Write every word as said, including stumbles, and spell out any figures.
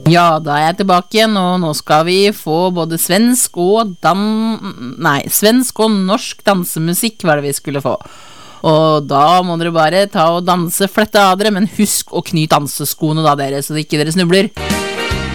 Ja, da er jeg tilbake igjen, og nå skal vi få både svensk og dan... Nei, svensk og norsk dansemusikk var det vi skulle få. Og da må dere bare ta og danse flette av dere, men husk å kny danseskoene da dere, så ikke dere snubler.